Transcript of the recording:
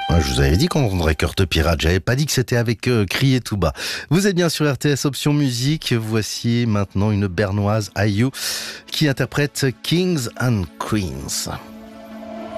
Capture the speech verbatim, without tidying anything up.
Ouais, je vous avais dit qu'on entendrait Cœur de Pirate, j'avais pas dit que c'était avec euh, Crier tout bas. Vous êtes bien sur R T S Option Musique, voici maintenant une bernoise, I U, qui interprète Kings and Queens.